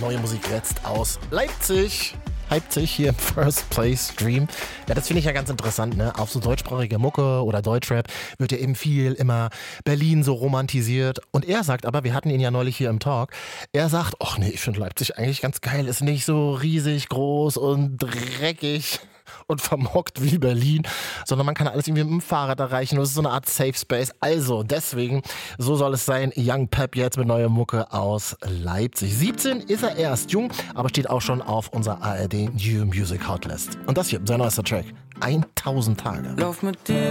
neue Musik jetzt aus Leipzig. Leipzig hier im First Place Stream. Ja, das finde ich ja ganz interessant, ne? Auf so deutschsprachige Mucke oder Deutschrap wird ja eben viel immer Berlin so romantisiert. Und er sagt aber, wir hatten ihn ja neulich hier im Talk, er sagt, ach nee, ich finde Leipzig eigentlich ganz geil, ist nicht so riesig groß und dreckig und vermockt wie Berlin, sondern man kann alles irgendwie mit dem Fahrrad erreichen. Das ist so eine Art Safe Space. Also deswegen, so soll es sein. Young Pep jetzt mit neuer Mucke aus Leipzig. 17 ist er erst jung, aber steht auch schon auf unserer ARD New Music Hotlist. Und das hier, sein neuester Track. 1000 Tage. Lauf mit dir